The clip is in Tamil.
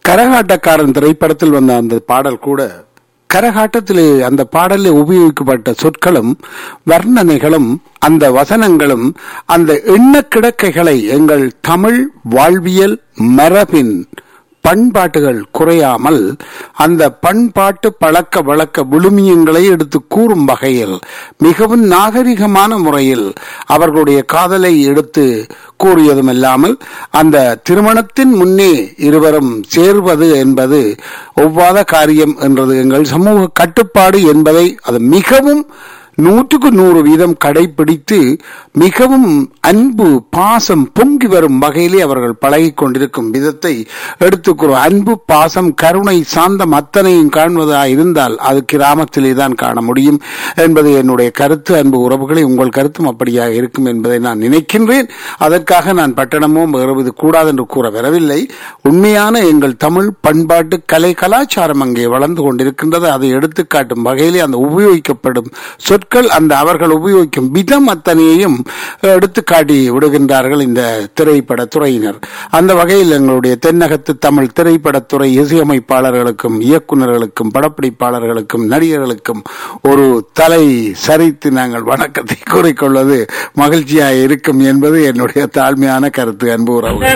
கரகாட்டக்காரன் திரைப்படத்தில் வந்த அந்த பாடல் கூட கரகாட்டத்திலே அந்த பாடலில் உபயோகிக்கப்பட்ட சொற்களும் வர்ணனைகளும் அந்த வசனங்களும் அந்த எண்ண கிடக்கைகளை எங்கள் தமிழ் வாழ்வியல் மரபின் பண்பாட்டுகள் குறையாமல் அந்த பண்பாட்டு பழக்க வழக்க விழுமியங்களை எடுத்து கூறும் வகையில் மிகவும் நாகரிகமான முறையில் அவர்களுடைய காதலை எடுத்து கூறியதும் இல்லாமல் அந்த திருமணத்தின் முன்னே இருவரும் சேர்வது என்பது ஒவ்வாத காரியம் என்றது எங்கள் சமூக கட்டுப்பாடு என்பதை அது மிகவும் 100% கடைபிடித்து மிகவும் அன்பு பாசம் பொங்கி வரும் வகையிலே அவர்கள் பழகிக் கொண்டிருக்கும் விதத்தை எடுத்துக்கிறோம். அன்பு பாசம் கருணை சாந்தம் அத்தனையும் காண்பதாக இருந்தால் அது கிராமத்திலே தான் காண முடியும் என்பது என்னுடைய கருத்து. அன்பு உறவுகளை உங்கள் கருத்தும் அப்படியாக இருக்கும் என்பதை நான் நினைக்கின்றேன். அதற்காக நான் பட்டணமோ வருவது கூடாது என்று கூற வரவில்லை. உண்மையான எங்கள் தமிழ் பண்பாட்டு கலை கலாச்சாரம் அங்கே வளர்ந்து கொண்டிருக்கின்றது. அதை எடுத்துக்காட்டும் வகையிலே அந்த உபயோகிக்கப்படும் சொற்கள் அந்த அவர்கள் உபயோகிக்கும் விதம் அத்தனையையும் எடுத்துக்காட்டி விடுகின்றார்கள் இந்த திரைப்பட துறையினர். அந்த வகையில் எங்களுடைய தென்னகத்து தமிழ் திரைப்படத்துறை இசையமைப்பாளர்களுக்கும் இயக்குநர்களுக்கும் படப்பிடிப்பாளர்களுக்கும் நடிகர்களுக்கும் ஒரு தலை சரித்து நாங்கள் வணக்கத்தை கூறிக்கொள்வது மகிழ்ச்சியாக இருக்கும் என்பது என்னுடைய தாழ்மையான கருத்து. அன்பு உறவு